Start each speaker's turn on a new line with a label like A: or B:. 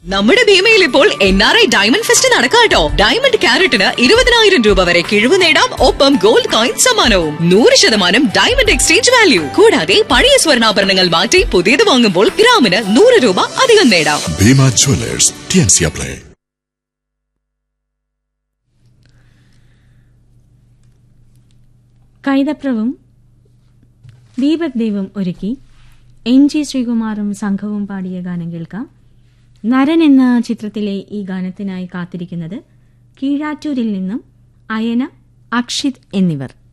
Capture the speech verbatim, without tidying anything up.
A: നമ്മുടെ ഭീമയിൽ ഇപ്പോൾ N R I diamond fest നടക്കാട്ടോ. Diamond ക്യാരറ്റിന് ഇരുപതിനായിരം രൂപ വരെ കിഴിവ് നേടാം. ഒപ്പം ഗോൾഡ് കോയിൻ സമ്മാനവും. നൂറ് ശതമാനം ഡയമണ്ട് എക്സ്ചേഞ്ച് വാല്യൂ. കൂടാതെ പഴയ സ്വർണ്ണാഭരണങ്ങൾ മാറ്റി പുതിയത് വാങ്ങുമ്പോൾ ഗ്രാമിന് നൂറ് രൂപ അധികം നേടാം.
B: Bhima Jewellers, T N C apply.
C: കൈതപ്രവും Deepak ദേവും ഒരുക്കി എം ജി ശ്രീകുമാറും സംഘവും പാടിയ ഗാനം കേൾക്കാം. നരൻ എന്ന ചിത്രത്തിലെ ഈ ഗാനത്തിനായി കാത്തിരിക്കുന്നത് കീഴാറ്റൂരിൽ നിന്നും അയന, അക്ഷിത് എന്നിവർ.